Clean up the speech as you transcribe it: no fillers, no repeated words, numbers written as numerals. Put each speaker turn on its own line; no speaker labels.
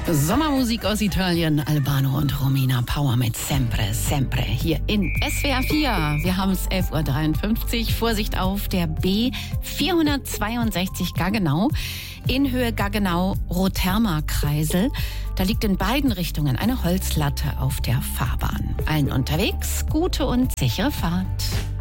Sommermusik aus Italien, Albano und Romina Power mit Sempre, Sempre hier in SWR 4. Wir haben es 11.53 Uhr. Vorsicht auf der B462 Gaggenau in Höhe Gaggenau-Rotherma-Kreisel. Da liegt in beiden Richtungen eine Holzlatte auf der Fahrbahn. Allen unterwegs gute und sichere Fahrt.